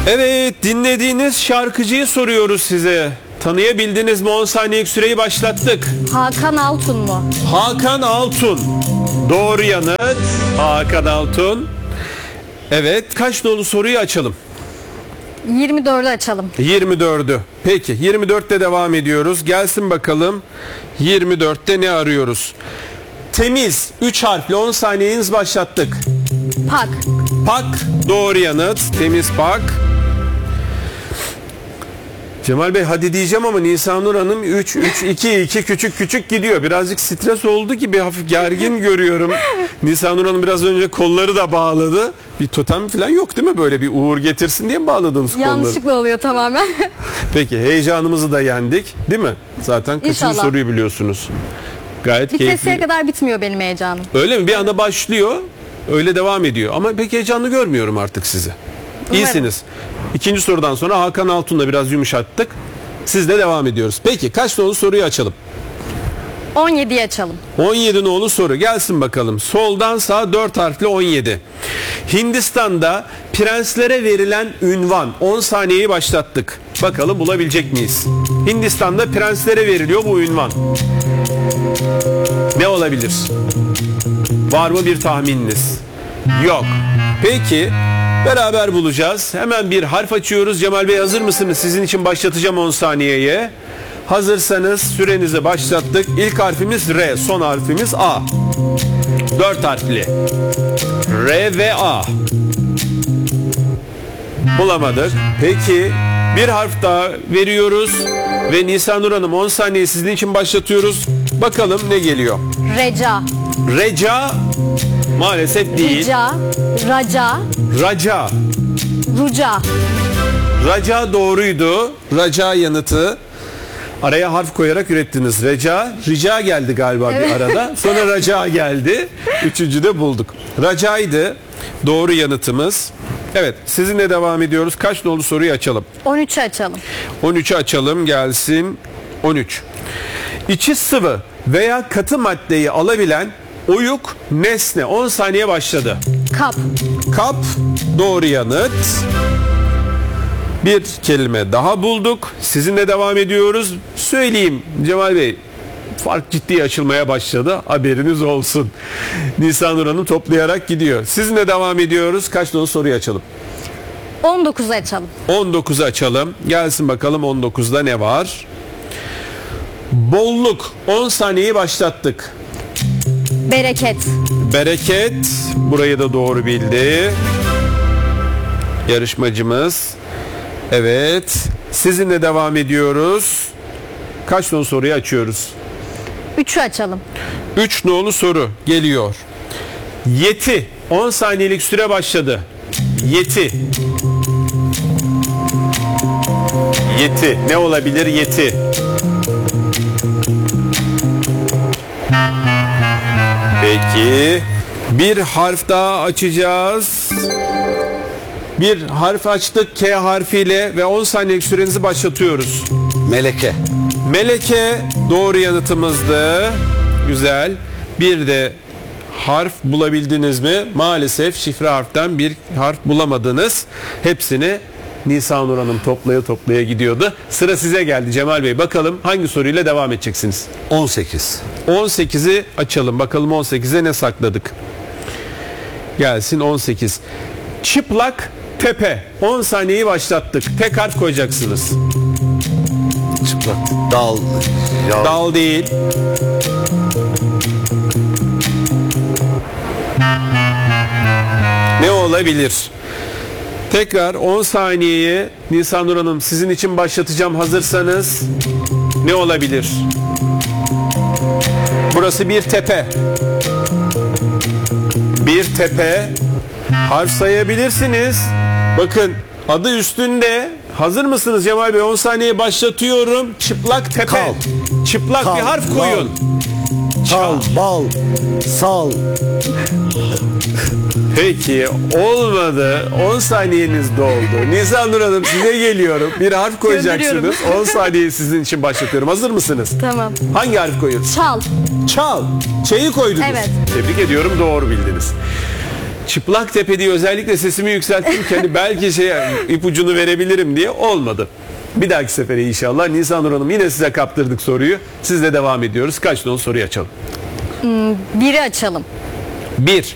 Evet, dinlediğiniz şarkıcıyı soruyoruz size. Tanıyabildiniz mi? 10 saniyelik süreyi başlattık. Hakan Altun mu? Hakan Altun. Doğru yanıt. Hakan Altun. Evet, kaç nolu soruyu açalım? 24'ü açalım. 24'ü. Peki, 24'te devam ediyoruz. Gelsin bakalım. 24'te ne arıyoruz? Temiz. 3 harfli 10 saniyeniz başlattık. Pak. Pak. Doğru yanıt. Temiz pak. Cemal Bey hadi diyeceğim ama Nisanur Hanım 3-2-2 küçük gidiyor. Birazcık stres oldu ki bir hafif gergin görüyorum. Nisanur Hanım biraz önce kolları da bağladı. Bir totem falan yok değil mi? Böyle bir uğur getirsin diye mi bağladınız kolları? Yanlışlıkla oluyor tamamen. Peki heyecanımızı da yendik değil mi? Zaten kaçıncı İnşallah. soruyu biliyorsunuz. Gayet Vitesiye keyifli. kadar bitmiyor benim heyecanım. Öyle mi? Bir anda başlıyor. Öyle devam ediyor. Ama pek heyecanlı görmüyorum artık sizi. İyisiniz. İkinci sorudan sonra Hakan Altun'la biraz yumuşattık. Sizle devam ediyoruz. Peki kaç nolu soruyu açalım? 17'yi açalım. 17 nolu soru gelsin bakalım. Soldan sağa 4 harfli 17. Hindistan'da prenslere verilen ünvan. 10 saniyeyi başlattık. Bakalım bulabilecek miyiz? Hindistan'da prenslere veriliyor bu ünvan. Ne olabilir? Var mı bir tahmininiz? Yok. Peki beraber bulacağız. Hemen bir harf açıyoruz. Cemal Bey hazır mısınız? Sizin için başlatacağım 10 saniyeye. Hazırsanız sürenizi başlattık. İlk harfimiz R, son harfimiz A. 4 harfli. R ve A. Bulamadık. Peki bir harf daha veriyoruz. Ve Nisanur Hanım 10 saniye sizin için başlatıyoruz. Bakalım ne geliyor? Reca. Reca maalesef değil. Rica. Raca. Raca. Ruca. Raca doğruydu. Raca yanıtı. Araya harf koyarak ürettiniz. Reca. Rica geldi galiba bir arada. Sonra raca geldi. Üçüncü de bulduk. Racaydı. Doğru yanıtımız. Evet sizinle devam ediyoruz. Kaç nolu soruyu açalım? 13'ü açalım. 13'ü açalım gelsin. 13. İçi sıvı veya katı maddeyi alabilen oyuk nesne. 10 saniye başladı. Kap. Kap doğru yanıt. Bir kelime daha bulduk. Sizinle devam ediyoruz. Söyleyeyim Cemal Bey. Fark ciddi açılmaya başladı. Haberiniz olsun. Nisanur Hanım toplayarak gidiyor. Sizinle devam ediyoruz. Kaç nolu soruyu açalım? 19'u açalım. 19'u açalım. Gelsin bakalım 19'da ne var? Bolluk. 10 saniyeyi başlattık. Bereket. Bereket. Burayı da doğru bildi. Yarışmacımız. Evet. Sizinle devam ediyoruz. Kaç nolu soruyu açıyoruz? 3'ü açalım. 3 nolu soru geliyor. Yeti. 10 saniyelik süre başladı. Yeti. Yeti. Ne olabilir yeti? Peki. Bir harf daha açacağız. Bir harf açtık K harfiyle ve 10 saniyelik sürenizi başlatıyoruz. Meleke. Meleke doğru yanıtımızdı. Güzel. Bir de harf bulabildiniz mi? Maalesef şifre harften bir harf bulamadınız. Hepsini Nisanur Hanım toplaya gidiyordu. Sıra size geldi Cemal Bey. Bakalım hangi soruyla devam edeceksiniz? 18. 18'i açalım. Bakalım 18'e ne sakladık? Gelsin 18. Çıplak tepe. 10 saniyeyi başlattık. Tek harf koyacaksınız. Çıplak. Dal. Ya. Dal değil. Ne olabilir? Tekrar 10 saniyeyi Nisanur Hanım sizin için başlatacağım hazırsanız. Ne olabilir? Burası bir tepe. Bir tepe. Harf sayabilirsiniz. Bakın adı üstünde. Hazır mısınız Cemal Bey? 10 saniye başlatıyorum. Çıplak tepe. Kal. Çıplak Kal, bir harf bal. koyun. Çal. Bal. Sal. Peki olmadı. 10 saniyeniz doldu. Nisanur Hanım size geliyorum. Bir harf koyacaksınız. 10 saniye sizin için başlatıyorum. Hazır mısınız? Tamam. Hangi harf koyuyoruz? Çal. Çal. Ç'yi koydunuz. Evet. Tebrik ediyorum doğru bildiniz. Çıplak Tepe diye özellikle sesimi yükselttim ki hani belki ipucunu verebilirim diye olmadı. Bir dahaki sefere inşallah. Nisanur Hanım yine size kaptırdık soruyu. Sizle devam ediyoruz. Kaç nolu soruyu açalım? 1'i açalım. 1.